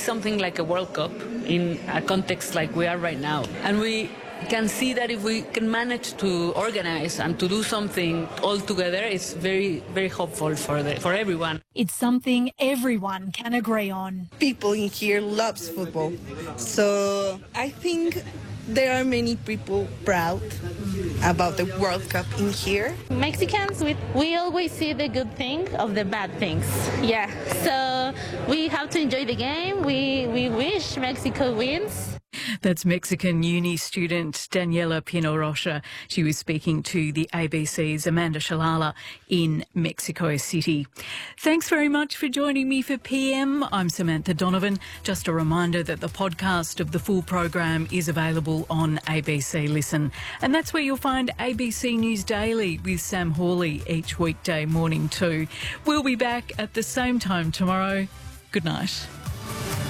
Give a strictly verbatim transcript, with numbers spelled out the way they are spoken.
something like a World Cup in a context like we are right now. And we can see that if we can manage to organize and to do something all together, it's very, very hopeful for the, for everyone. It's something everyone can agree on. People in here loves football, so I think there are many people proud about the World Cup in here. Mexicans, we, we always see the good thing of the bad things. Yeah, so we have to enjoy the game. We, we wish Mexico wins. That's Mexican uni student Daniela Pino Rocha. She was speaking to the A B C's Amanda Shalala in Mexico City. Thanks very much for joining me for P M. I'm Samantha Donovan. Just a reminder that the podcast of the full program is available on A B C Listen. And that's where you'll find A B C News Daily with Sam Hawley each weekday morning too. We'll be back at the same time tomorrow. Good night.